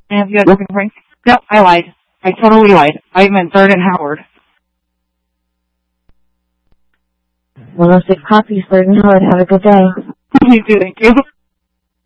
And you had looking for? Yep, I lied. I totally lied. I meant 3rd and Howard. 106 copies, 3rd and Howard. Have a good day. You too, thank you.